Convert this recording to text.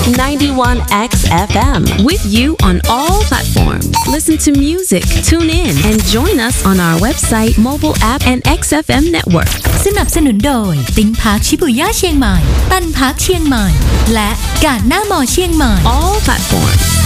91X FM with you on all platforms. Listen to music, tune in, and join us on our website, mobile app, and XFM network. สนับสนุนโดยติ้งพาร์คชิบุย่าเชียงใหม่ตันพาร์คเชียงใหม่และการหน้ามอเชียงใหม่ All platforms.